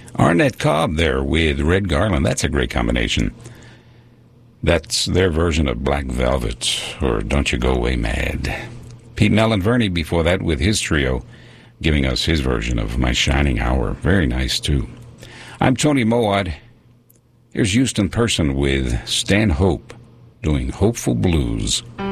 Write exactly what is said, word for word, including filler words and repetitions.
Arnett Cobb there with Red Garland. That's a great combination. That's their version of Black Velvet, or Don't You Go Away Mad. Pete Mellon Verney before that with his trio, giving us his version of My Shining Hour. Very nice, too. I'm Tony Moad. Here's Houston Person with Stan Hope doing Hopeful Blues.